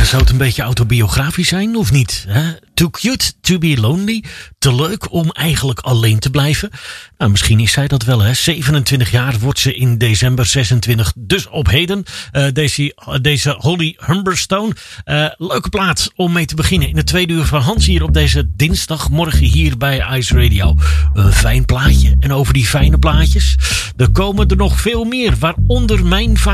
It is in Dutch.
Zou het een beetje autobiografisch zijn of niet? Hè? Too cute to be lonely. Te leuk om eigenlijk alleen te blijven. Nou, misschien is zij dat wel, hè. 27 jaar wordt ze in december, 26 dus op heden. Deze Holly Humberstone. Leuke plaat om mee te beginnen in het tweede uur van Hans hier op deze dinsdagmorgen hier bij Ice Radio. Een fijn plaatje. En over die fijne plaatjes, er komen er nog veel meer. Waaronder mijn